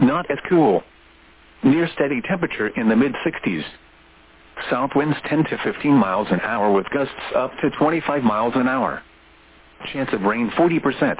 Not as cool. Near steady temperature in the mid-60s. South winds 10 to 15 miles an hour with gusts up to 25 miles an hour. Chance of rain 40%.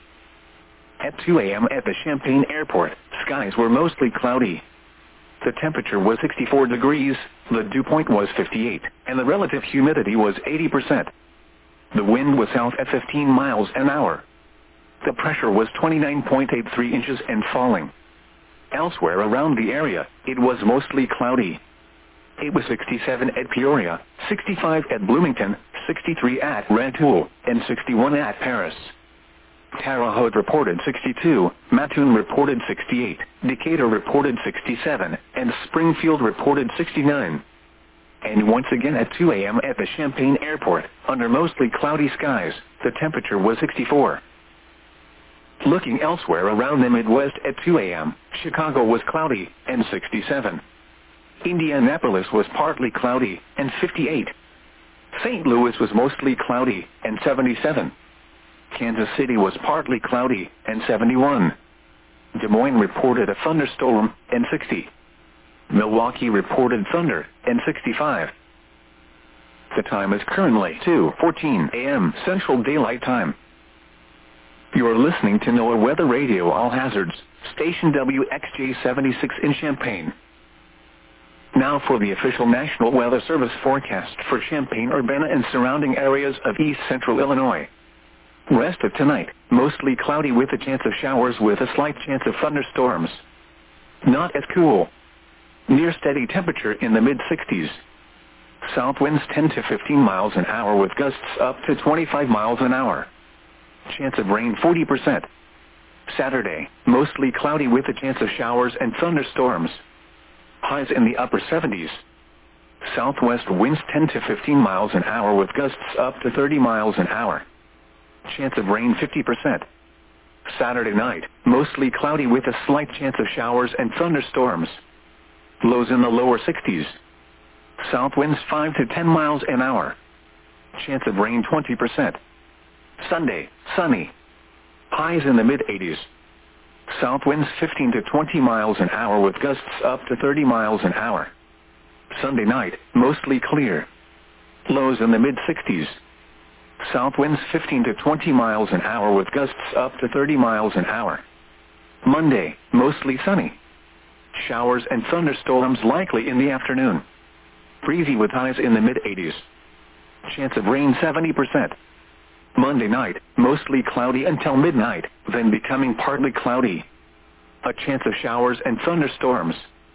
At 2 a.m. at the Champaign Airport, skies were mostly cloudy. The temperature was 64 degrees, the dew point was 58, and the relative humidity was 80%. The wind was south at 15 miles an hour. The pressure was 29.83 inches and falling. Elsewhere around the area, it was mostly cloudy. It was 67 at Peoria, 65 at Bloomington, 63 at Rantoul, and 61 at Paris. Terre Haute reported 62, Mattoon reported 68, Decatur reported 67, and Springfield reported 69. And once again at 2 a.m. at the Champaign Airport, under mostly cloudy skies, the temperature was 64. Looking elsewhere around the Midwest at 2 a.m., Chicago was cloudy, and 67. Indianapolis was partly cloudy, and 58. St. Louis was mostly cloudy, and 77. Kansas City was partly cloudy, and 71. Des Moines reported a thunderstorm, and 60. Milwaukee reported thunder, and 65. The time is currently 2:14 a.m. Central Daylight Time. You are listening to NOAA Weather Radio All Hazards, station WXJ-76 in Champaign. Now for the official National Weather Service forecast for Champaign-Urbana and surrounding areas of east central Illinois. Rest of tonight, mostly cloudy with a chance of showers with a slight chance of thunderstorms. Not as cool. Near steady temperature in the mid-60s. South winds 10 to 15 miles an hour with gusts up to 25 miles an hour. Chance of rain 40%. Saturday, mostly cloudy with a chance of showers and thunderstorms. Highs in the upper 70s. Southwest winds 10 to 15 miles an hour with gusts up to 30 miles an hour. Chance of rain 50%. Saturday night, mostly cloudy with a slight chance of showers and thunderstorms. Lows in the lower 60s. South winds 5 to 10 miles an hour. Chance of rain 20%. Sunday, sunny. Highs in the mid-80s. South winds 15 to 20 miles an hour with gusts up to 30 miles an hour. Sunday night, mostly clear. Lows in the mid-60s. South winds 15 to 20 miles an hour with gusts up to 30 miles an hour. Monday, mostly sunny. Showers and thunderstorms likely in the afternoon. Breezy with highs in the mid-80s. Chance of rain 70%. Monday night, mostly cloudy until midnight, then becoming partly cloudy. A chance of showers and thunderstorms.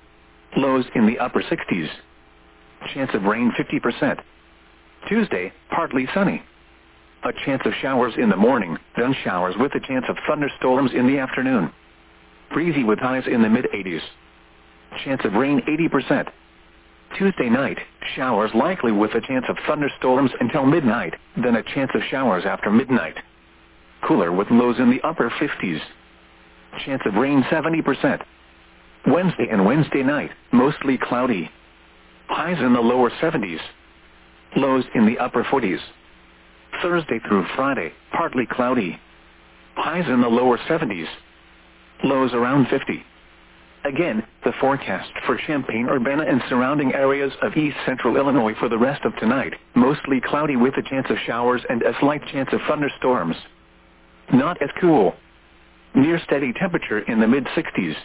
Lows in the upper 60s. Chance of rain 50%. Tuesday, partly sunny. A chance of showers in the morning, then showers with a chance of thunderstorms in the afternoon. Breezy with highs in the mid-80s. Chance of rain 80%. Tuesday night, showers likely with a chance of thunderstorms until midnight, then a chance of showers after midnight. Cooler with lows in the upper 50s. Chance of rain 70%. Wednesday and Wednesday night, mostly cloudy. Highs in the lower 70s. Lows in the upper 40s. Thursday through Friday, partly cloudy. Highs in the lower 70s. Lows around 50. Again, the forecast for Champaign-Urbana and surrounding areas of east central Illinois for the rest of tonight, mostly cloudy with a chance of showers and a slight chance of thunderstorms. Not as cool. Near steady temperature in the mid-60s.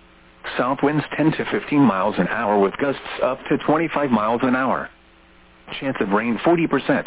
South winds 10 to 15 miles an hour with gusts up to 25 miles an hour. Chance of rain 40%.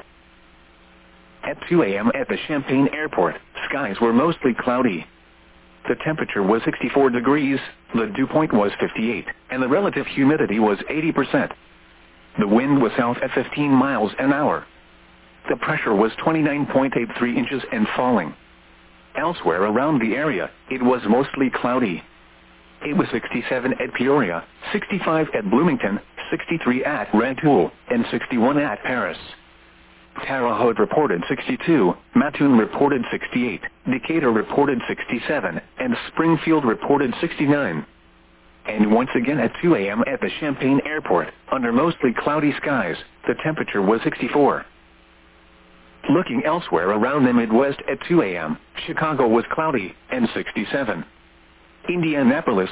At 2 a.m. at the Champaign Airport, skies were mostly cloudy. The temperature was 64 degrees, the dew point was 58, and the relative humidity was 80%. The wind was south at 15 miles an hour. The pressure was 29.83 inches and falling. Elsewhere around the area, it was mostly cloudy. It was 67 at Peoria, 65 at Bloomington, 63 at Rantoul, and 61 at Paris. Terre Haute reported 62, Mattoon reported 68, Decatur reported 67, and Springfield reported 69. And once again at 2 a.m. at the Champaign Airport, under mostly cloudy skies, the temperature was 64. Looking elsewhere around the Midwest at 2 a.m., Chicago was cloudy, and 67. Indianapolis